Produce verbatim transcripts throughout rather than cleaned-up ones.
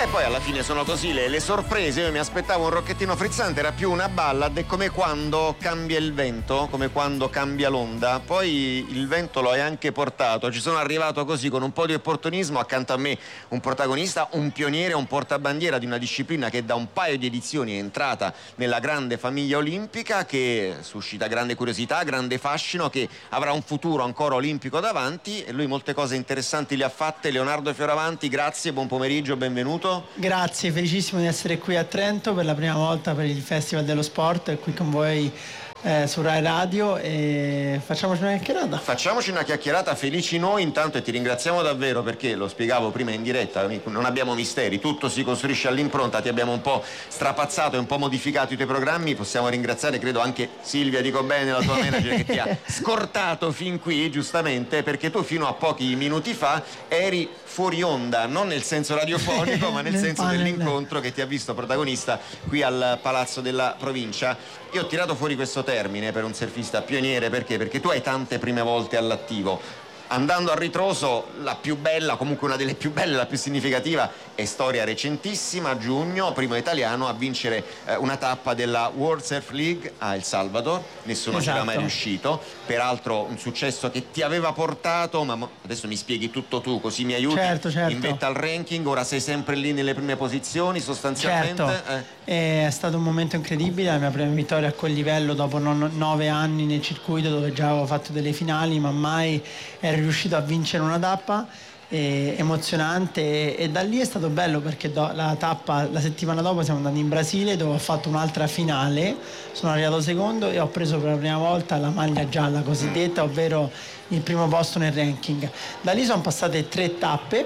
E poi alla fine sono così le, le sorprese. Io mi aspettavo un rocchettino frizzante, era più una ballad. È come quando cambia il vento, come quando cambia l'onda. Poi il vento lo hai anche portato. Ci sono arrivato così con un po' di opportunismo, accanto a me un protagonista, un pioniere, un portabandiera di una disciplina che da un paio di edizioni è entrata nella grande famiglia olimpica, che suscita grande curiosità, grande fascino, che avrà un futuro ancora olimpico davanti. E lui molte cose interessanti le ha fatte. Leonardo Fioravanti, grazie, buon pomeriggio, benvenuto. Grazie, felicissimo di essere qui a Trento per la prima volta per il Festival dello Sport, qui con voi eh, su Rai Radio, e facciamoci una chiacchierata. Facciamoci una chiacchierata, felici noi intanto, e ti ringraziamo davvero perché, lo spiegavo prima in diretta, non abbiamo misteri, tutto si costruisce all'impronta, ti abbiamo un po' strapazzato e un po' modificato i tuoi programmi. Possiamo ringraziare, credo, anche Silvia, dico bene, la tua manager, che ti ha scortato fin qui, giustamente, perché tu fino a pochi minuti fa eri fuori onda, non nel senso radiofonico ma nel senso dell'incontro che ti ha visto protagonista qui al Palazzo della Provincia. Io ho tirato fuori questo termine per un surfista pioniere perché? Perché tu hai tante prime volte all'attivo. Andando a ritroso, la più bella, comunque una delle più belle, la più significativa, è storia recentissima. A giugno, primo italiano a vincere eh, una tappa della World Surf League a El Salvador. Nessuno esatto. ci era mai riuscito. Peraltro un successo che ti aveva portato, ma adesso mi spieghi tutto tu, così mi aiuti, certo, certo. in vetta al ranking. Ora sei sempre lì nelle prime posizioni sostanzialmente. Certo. eh. È stato un momento incredibile, la mia prima vittoria a quel livello dopo non, nove anni nel circuito, dove già avevo fatto delle finali ma mai ero riuscito a vincere una tappa. Eh, emozionante, e, e da lì è stato bello perché do, la tappa, la settimana dopo siamo andati in Brasile, dove ho fatto un'altra finale, sono arrivato secondo e ho preso per la prima volta la maglia gialla cosiddetta, ovvero il primo posto nel ranking. Da lì sono passate tre tappe,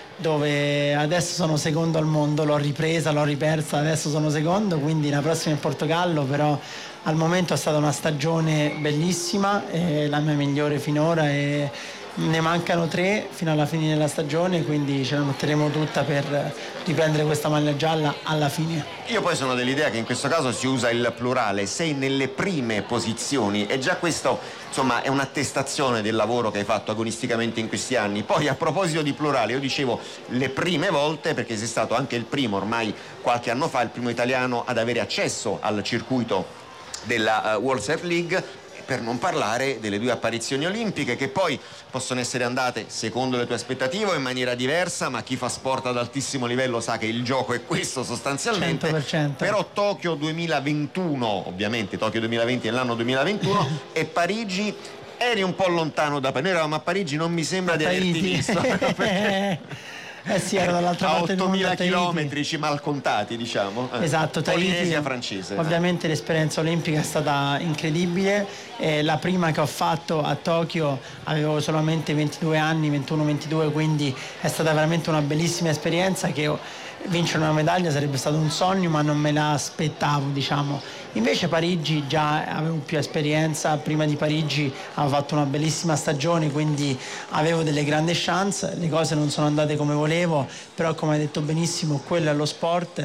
dove adesso sono secondo al mondo, l'ho ripresa, l'ho ripersa, adesso sono secondo, quindi la prossima è in Portogallo. Però al momento è stata una stagione bellissima, eh, la mia migliore finora, e ne mancano tre fino alla fine della stagione, quindi ce la metteremo tutta per riprendere questa maglia gialla alla fine. Io poi sono dell'idea che in questo caso si usa il plurale, sei nelle prime posizioni, e già questo, insomma, è un'attestazione del lavoro che hai fatto agonisticamente in questi anni. Poi, a proposito di plurale, io dicevo le prime volte perché sei stato anche il primo, ormai qualche anno fa, il primo italiano ad avere accesso al circuito della uh, World Surf League, per non parlare delle due apparizioni olimpiche, che poi possono essere andate secondo le tue aspettative in maniera diversa, ma chi fa sport ad altissimo livello sa che il gioco è questo sostanzialmente. cento per cento. Però Tokyo duemilaventuno, ovviamente Tokyo duemilaventi è l'anno duemilaventuno, e Parigi eri un po' lontano da Parigi. Noi eravamo a Parigi, non mi sembra a di Tahiti. averti visto perché Eh sì, ero dall'altra a parte del mondo, ottomila a Tahiti. chilometri, ci mal contati, diciamo. Eh. Esatto, Tahiti. Polinesia francese. Ovviamente eh. l'esperienza olimpica è stata incredibile. Eh, la prima che ho fatto a Tokyo avevo solamente ventidue anni, ventuno ventidue, quindi è stata veramente una bellissima esperienza, che io, vincere una medaglia sarebbe stato un sogno, ma non me l'aspettavo, diciamo. Invece Parigi già avevo più esperienza, prima di Parigi avevo fatto una bellissima stagione, quindi avevo delle grandi chance. Le cose non sono andate come volevo, però come hai detto benissimo, quello è lo sport.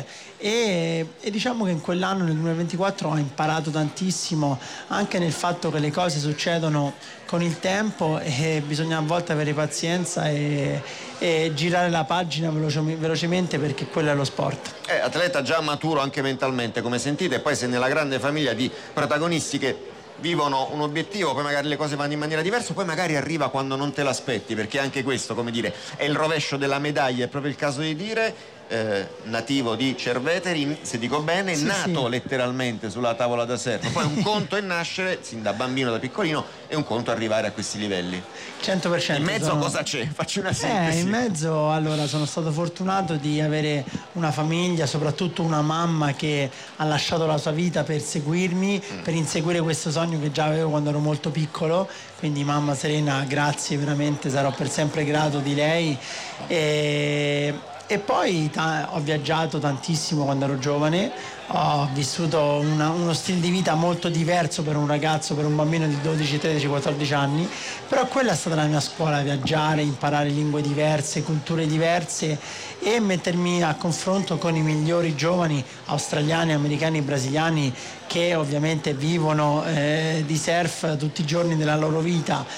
E, e diciamo che in quell'anno, nel duemilaventiquattro, ho imparato tantissimo, anche nel fatto che le cose succedono con il tempo e bisogna a volte avere pazienza e, e girare la pagina veloce, velocemente, perché quello è lo sport. Eh, atleta già maturo anche mentalmente, come sentite, e poi sei nella grande famiglia di protagonisti che vivono un obiettivo, poi magari le cose vanno in maniera diversa, poi magari arriva quando non te l'aspetti, perché anche questo, come dire, è il rovescio della medaglia, è proprio il caso di dire. Eh, nativo di Cerveteri, se dico bene, sì, nato sì. letteralmente sulla tavola da surf. Poi un conto è nascere sin da bambino, da piccolino, e un conto arrivare a questi livelli. cento per cento. In mezzo sono... cosa c'è? Faccio una sintesi. Eh, in mezzo, allora, sono stato fortunato di avere una famiglia, soprattutto una mamma che ha lasciato la sua vita per seguirmi, mm. per inseguire questo sogno che già avevo quando ero molto piccolo. Quindi mamma Serena, grazie, veramente sarò per sempre grato di lei. E... E poi ta- ho viaggiato tantissimo quando ero giovane, ho vissuto una, uno stile di vita molto diverso per un ragazzo, per un bambino di dodici, tredici, quattordici anni, però quella è stata la mia scuola: viaggiare, imparare lingue diverse, culture diverse e mettermi a confronto con i migliori giovani australiani, americani, brasiliani, che ovviamente vivono eh, di surf tutti i giorni della loro vita.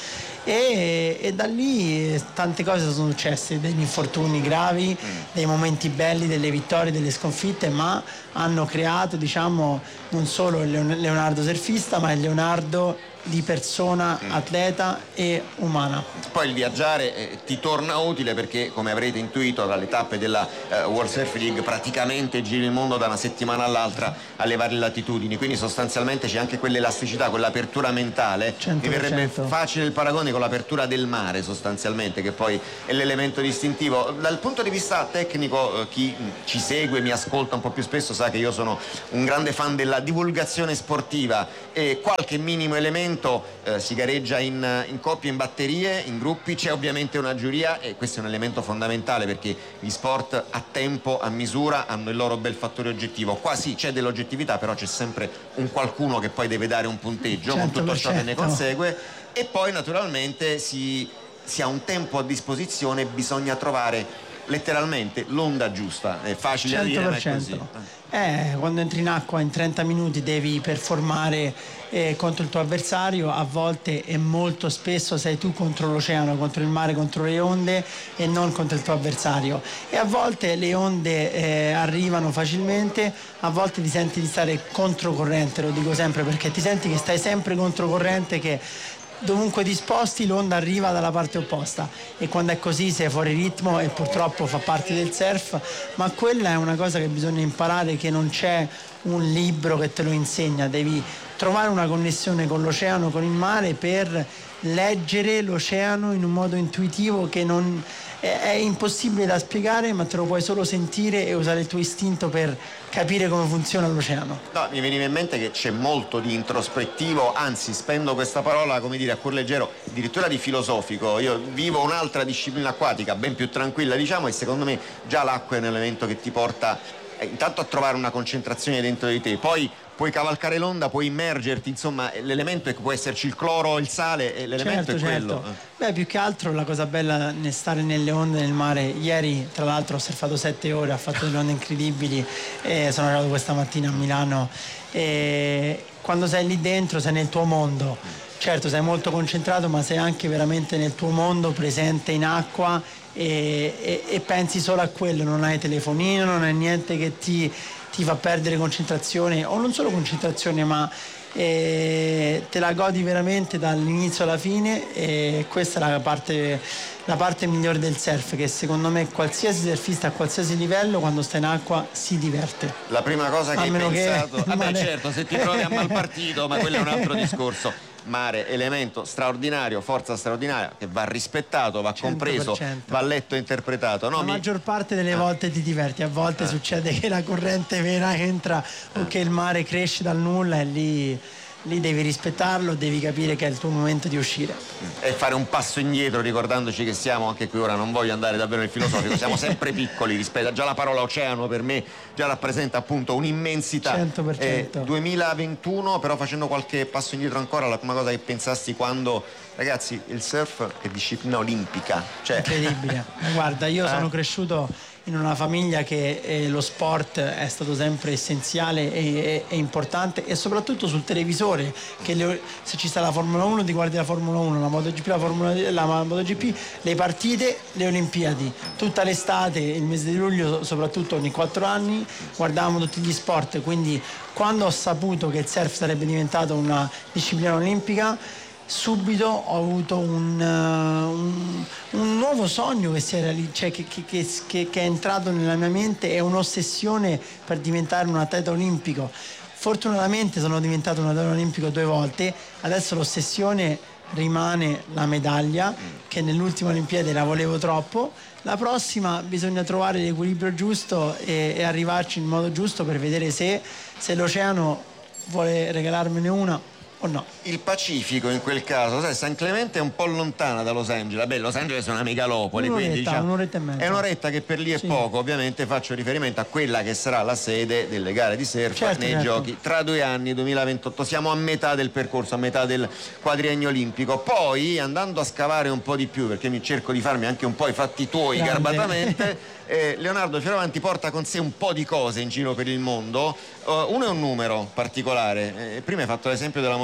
e, e da lì tante cose sono successe, degli infortuni gravi, mm. dei momenti belli, delle vittorie, delle sconfitte, ma hanno creato, diciamo, non solo il Leonardo surfista, ma il Leonardo di persona, mm. atleta e umana. Poi il viaggiare eh, ti torna utile perché, come avrete intuito dalle tappe della eh, World Surf League, praticamente giri il mondo da una settimana all'altra alle varie latitudini, quindi sostanzialmente c'è anche quell'elasticità, quell'apertura mentale. cento per cento. Mi verrebbe facile il paragone con l'apertura del mare, sostanzialmente, che poi è l'elemento distintivo. Dal punto di vista tecnico, eh, chi ci segue, mi ascolta un po' più spesso, sa che io sono un grande fan della divulgazione sportiva e qualche minimo elemento Eh, si gareggia in, in coppie, in batterie, in gruppi, c'è ovviamente una giuria e questo è un elemento fondamentale perché gli sport a tempo, a misura hanno il loro bel fattore oggettivo. Qua sì c'è dell'oggettività, però c'è sempre un qualcuno che poi deve dare un punteggio con tutto ciò che ne consegue e poi naturalmente si, si ha un tempo a disposizione, bisogna trovare letteralmente l'onda giusta, è facile a dire ma è così. Eh, quando entri in acqua in trenta minuti devi performare eh, contro il tuo avversario, a volte e molto spesso sei tu contro l'oceano, contro il mare, contro le onde e non contro il tuo avversario, e a volte le onde eh, arrivano facilmente, a volte ti senti di stare controcorrente, lo dico sempre perché ti senti che stai sempre controcorrente, che dovunque ti sposti l'onda arriva dalla parte opposta e quando è così sei fuori ritmo e purtroppo fa parte del surf, ma quella è una cosa che bisogna imparare, che non c'è un libro che te lo insegna, devi trovare una connessione con l'oceano, con il mare, per leggere l'oceano in un modo intuitivo che non è, è impossibile da spiegare, ma te lo puoi solo sentire e usare il tuo istinto per capire come funziona l'oceano. No, mi veniva in mente che c'è molto di introspettivo, anzi spendo questa parola, come dire, a cuor leggero, addirittura di filosofico. Io vivo un'altra disciplina acquatica ben più tranquilla, diciamo, e secondo me già l'acqua è un elemento che ti porta eh, intanto a trovare una concentrazione dentro di te, poi puoi cavalcare l'onda, puoi immergerti, insomma l'elemento è che può esserci il cloro, il sale, e l'elemento certo, è quello. Certo. Beh, più che altro la cosa bella nel stare nelle onde nel mare, ieri tra l'altro ho surfato sette ore, ho fatto delle onde incredibili e sono arrivato questa mattina a Milano, e quando sei lì dentro sei nel tuo mondo, certo sei molto concentrato ma sei anche veramente nel tuo mondo, presente in acqua e, e, e pensi solo a quello, non hai telefonino, non hai niente che ti ti fa perdere concentrazione, o non solo concentrazione, ma eh, te la godi veramente dall'inizio alla fine, e questa è la parte, la parte migliore del surf, che secondo me qualsiasi surfista a qualsiasi livello quando sta in acqua si diverte. La prima cosa che hai pensato, che... vabbè certo, se ti trovi a mal partito, ma quello è un altro discorso. Mare, elemento straordinario, forza straordinaria che va rispettato, va compreso, cento per cento. Va letto e interpretato. No, la mi... maggior parte delle volte ti diverti, a volte ah. succede che la corrente vera entra ah. o che il mare cresce dal nulla e lì, lì devi rispettarlo, devi capire che è il tuo momento di uscire. E fare un passo indietro ricordandoci che siamo, anche qui ora non voglio andare davvero nel filosofico, siamo sempre piccoli rispetto a già la parola oceano per me già rappresenta appunto un'immensità. cento per cento. Eh, duemilaventuno, però facendo qualche passo indietro ancora, la prima cosa che pensasti quando, ragazzi, il surf è disciplina olimpica, cioè... Incredibile. Guarda, io eh? sono cresciuto in una famiglia che eh, lo sport è stato sempre essenziale e, e, e importante, e soprattutto sul televisore, che le, se ci sta la Formula uno ti guardi la Formula uno, la MotoGP, la Formula la MotoGP, le partite, le Olimpiadi, tutta l'estate, il mese di luglio soprattutto, ogni quattro anni guardavamo tutti gli sport, quindi quando ho saputo che il surf sarebbe diventato una disciplina olimpica, subito ho avuto un, uh, un, un nuovo sogno che, si era lì, cioè che, che, che, che è entrato nella mia mente, è un'ossessione per diventare un atleta olimpico. Fortunatamente sono diventato un atleta olimpico due volte, adesso l'ossessione rimane la medaglia, che nell'ultima Olimpiade la volevo troppo, la prossima bisogna trovare l'equilibrio giusto e, e arrivarci in modo giusto per vedere se, se l'oceano vuole regalarmene una o no. Il Pacifico in quel caso, sai, San Clemente è un po' lontana da Los Angeles. Beh, Los Angeles è una megalopoli, un'oretta, quindi diciamo, un'oretta e mezza. È un'oretta che per lì è sì. poco. Ovviamente faccio riferimento a quella che sarà la sede delle gare di surf certo, nei certo. giochi tra due anni, duemilaventotto. Siamo a metà del percorso, a metà del quadriennio olimpico. Poi andando a scavare un po' di più, perché mi cerco di farmi anche un po' i fatti tuoi Grande. garbatamente. Eh, Leonardo Fioravanti porta con sé un po' di cose in giro per il mondo. Uh, uno è un numero particolare. Eh, prima hai fatto l'esempio della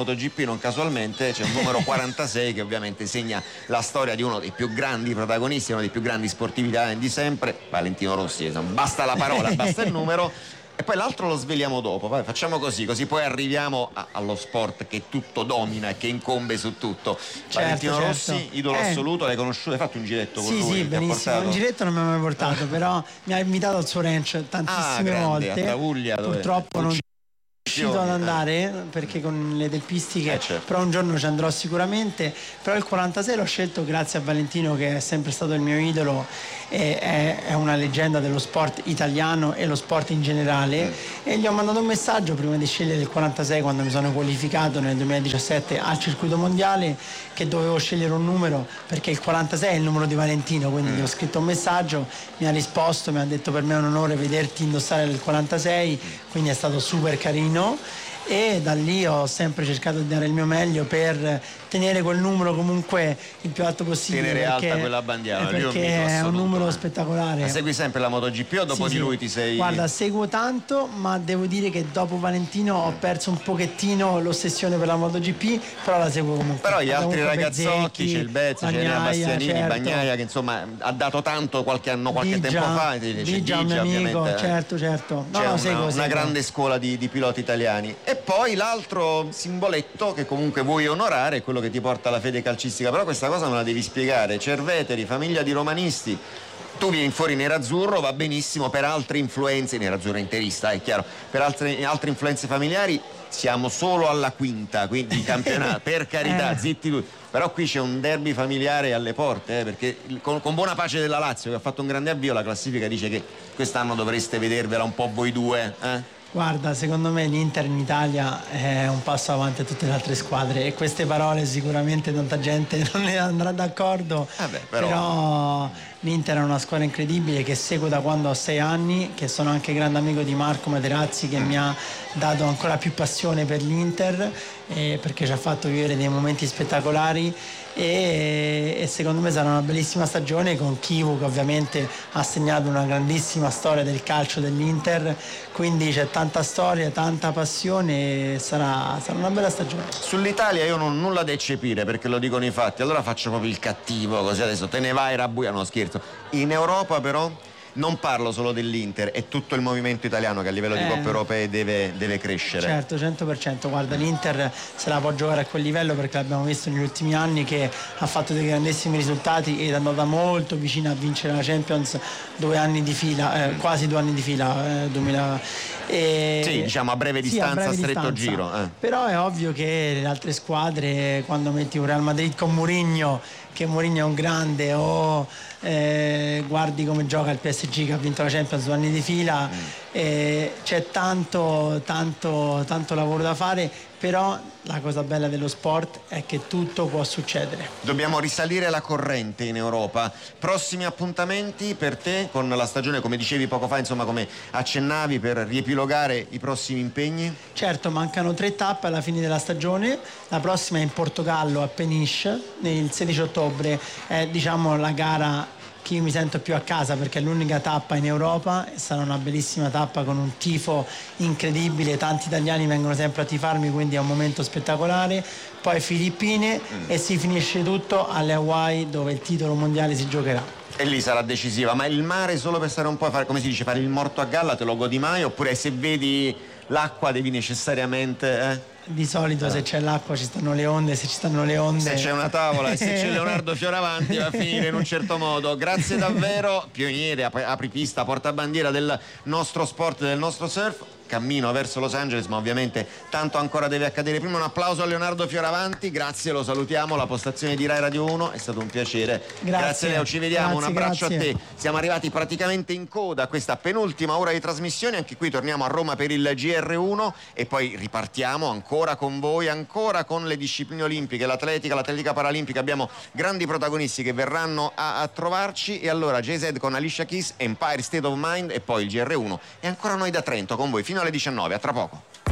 MotoGP, non casualmente c'è un numero quarantasei che ovviamente segna la storia di uno dei più grandi protagonisti, uno dei più grandi sportivi italiani di sempre, Valentino Rossi. Insomma, basta la parola, basta il numero. E poi l'altro lo sveliamo dopo. Vai, facciamo così, così poi arriviamo a, allo sport che tutto domina e che incombe su tutto. Certo, Valentino certo. Rossi, idolo eh. assoluto, l'hai conosciuto, hai fatto un giretto con sì, lui? Sì, sì, benissimo. Un giretto non mi ha mai portato, però mi ha invitato al suo ranch tantissime ah, grande, volte. A Travuglia, purtroppo non riuscito ad andare perché con le tempistiche, eh, certo. però un giorno ci andrò sicuramente. Però il quarantasei l'ho scelto grazie a Valentino, che è sempre stato il mio idolo, e è, è una leggenda dello sport italiano e lo sport in generale, mm. e gli ho mandato un messaggio prima di scegliere il quarantasei, quando mi sono qualificato nel duemiladiciassette al circuito mondiale, che dovevo scegliere un numero perché il quarantasei è il numero di Valentino, quindi mm. gli ho scritto un messaggio, mi ha risposto, mi ha detto per me è un onore vederti indossare il quarantasei, quindi è stato super carino. E da lì ho sempre cercato di dare il mio meglio per tenere quel numero comunque il più alto possibile, tenere perché, alta quella bandiera, perché è un numero eh. spettacolare. Ma segui sempre la MotoGP o dopo sì, di sì. lui ti sei... Guarda, seguo tanto, ma devo dire che dopo Valentino ho perso un pochettino l'ossessione per la MotoGP, però la seguo comunque. Però gli altri comunque ragazzocchi, c'è il Bezzi, c'è Enea Bastianini, certo. Bagnaia, che insomma ha dato tanto qualche anno, qualche Digia, tempo fa, c'è Digia, un mio amico, certo, certo. No, c'è no, una, seguo, una seguo. grande scuola di, di piloti italiani. E poi l'altro simboletto che comunque vuoi onorare è quello che ti porta alla fede calcistica, però questa cosa non la devi spiegare. Cerveteri, famiglia di romanisti, tu vieni fuori nerazzurro, va benissimo, per altre influenze, nerazzurro interista è chiaro, per altre, altre influenze familiari siamo solo alla quinta, quindi campionato, per carità, zitti tutti. Però qui c'è un derby familiare alle porte, eh, perché con, con buona pace della Lazio, che ha fatto un grande avvio, la classifica dice che quest'anno dovreste vedervela un po' voi due, eh? Guarda, secondo me l'Inter in Italia è un passo avanti a tutte le altre squadre, e queste parole sicuramente tanta gente non ne andrà d'accordo, eh beh, però... però l'Inter è una squadra incredibile che seguo da quando ho sei anni, che sono anche grande amico di Marco Materazzi, che mi ha dato ancora più passione per l'Inter, eh, perché ci ha fatto vivere dei momenti spettacolari, e, e secondo me sarà una bellissima stagione con Chivu, che ovviamente ha segnato una grandissima storia del calcio dell'Inter, quindi c'è tanta storia, tanta passione, e sarà, sarà una bella stagione. Sull'Italia io non ho nulla da eccepire, perché lo dicono i fatti, allora faccio proprio il cattivo, così adesso te ne vai Rabuia, no scherzo. In Europa però non parlo solo dell'Inter, è tutto il movimento italiano che a livello di eh, coppe europee deve, deve crescere. Certo, cento per cento. Guarda, l'Inter se la può giocare a quel livello perché l'abbiamo visto negli ultimi anni, che ha fatto dei grandissimi risultati ed è andata molto vicina a vincere la Champions due anni di fila, eh, quasi due anni di fila, eh, duemila. E, sì, diciamo a breve sì, distanza, a breve stretto distanza. giro. Eh. Però è ovvio che le altre squadre, quando metti un Real Madrid con Mourinho, che Mourinho è un grande, o eh, guardi come gioca il P S G che ha vinto la Champions due anni di fila, mm. eh, c'è tanto, tanto, tanto lavoro da fare, però la cosa bella dello sport è che tutto può succedere. Dobbiamo risalire la corrente in Europa. Prossimi appuntamenti per te con la stagione, come dicevi poco fa, insomma, come accennavi, per riepilogare i prossimi impegni? Certo, mancano tre tappe alla fine della stagione. La prossima è in Portogallo, a Peniche, il sedici ottobre, è diciamo la gara che io mi sento più a casa, perché è l'unica tappa in Europa e sarà una bellissima tappa con un tifo incredibile, tanti italiani vengono sempre a tifarmi, quindi è un momento spettacolare. Poi Filippine mm. e si finisce tutto alle Hawaii, dove il titolo mondiale si giocherà. E lì sarà decisiva. Ma il mare solo per stare un po' a fare, come si dice, fare il morto a galla, te lo godi mai? Oppure se vedi l'acqua devi necessariamente... Eh? Di solito se c'è l'acqua ci stanno le onde, se ci stanno le onde... Se c'è una tavola e se c'è Leonardo Fioravanti va a finire in un certo modo. Grazie davvero, pioniere, apripista, portabandiera del nostro sport, del nostro surf. Cammino verso Los Angeles, ma ovviamente tanto ancora deve accadere. Prima un applauso a Leonardo Fioravanti, grazie, lo salutiamo, la postazione di Rai Radio uno, è stato un piacere. Grazie, grazie Leo, ci vediamo, grazie, un abbraccio grazie. a te. Siamo arrivati praticamente in coda a questa penultima ora di trasmissione, anche qui torniamo a Roma per il G R uno e poi ripartiamo ancora con voi, ancora con le discipline olimpiche, l'atletica, l'atletica paralimpica. Abbiamo grandi protagonisti che verranno a, a trovarci, e allora Jay Z con Alicia Keys, Empire State of Mind, e poi il G R uno e ancora noi da Trento con voi fino alle diciannove. A tra poco.